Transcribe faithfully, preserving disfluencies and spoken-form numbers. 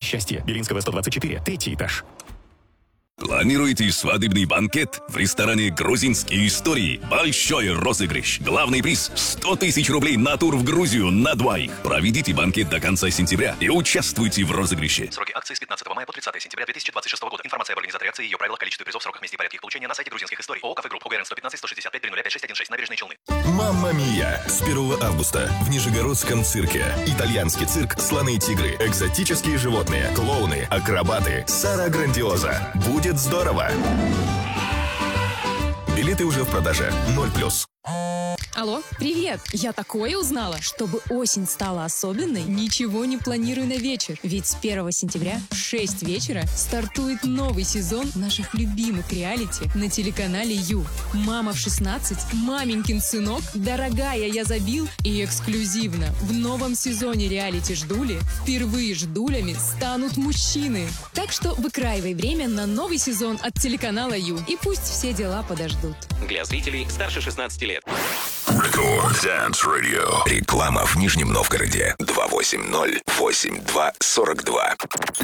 счастье. Белинского, сто двадцать четыре, третий этаж. Планируете свадебный банкет? В ресторане «Грузинские истории» большой розыгрыш. Главный приз – сто тысяч рублей на тур в Грузию на двоих. Проведите банкет до конца сентября и участвуйте в розыгрыше. Сроки акции с пятнадцатого мая по тридцатое сентября две тысячи двадцать шестого года. Информация об организаторе акции, ее правилах, количестве призов, сроках, месте и порядке их получения на сайте грузинских историй. ООО «Кафе Групп». ОГРН сто пятнадцать сто шестьдесят пять триста пять шесть один шесть. Набережные Челны. Мамма Мия! С первого августа в Нижегородском цирке. Итальянский цирк, слоны и тигры, экзотические животные, клоуны, акробаты, Сара Грандиоза. Будет здорово! Билеты уже в продаже. ноль плюс. Алло, привет! Я такое узнала. Чтобы осень стала особенной, ничего не планирую на вечер. Ведь с первого сентября в шесть вечера стартует новый сезон наших любимых реалити на телеканале Ю. «Мама в шестнадцать», «Маменькин сынок», «Дорогая, я забил» и эксклюзивно в новом сезоне реалити «Ждули» впервые ждулями станут мужчины. Так что выкраивай время на новый сезон от телеканала Ю. И пусть все дела подождут. Для зрителей старше шестнадцати лет. Record Dance Radio. Реклама в Нижнем Новгороде. два восемь ноль восемь два сорок два.